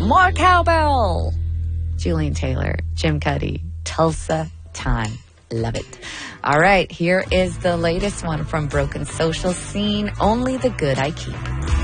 More cowbell. Julian Taylor, Jim Cuddy, Tulsa Time. Love it. All right, here is the latest one from Broken Social Scene, Only the Good I Keep.